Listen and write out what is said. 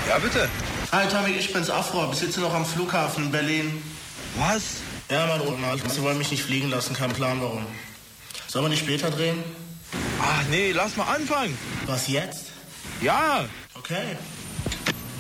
Ja, bitte. Hi, Tommy, ich bin's, Afro. Ich sitze noch am Flughafen in Berlin. Was? Ja, Mann, sie wollen mich nicht fliegen lassen. Kein Plan, warum. Sollen wir nicht später drehen? Ach, nee, lass mal anfangen. Was, jetzt? Ja. Okay.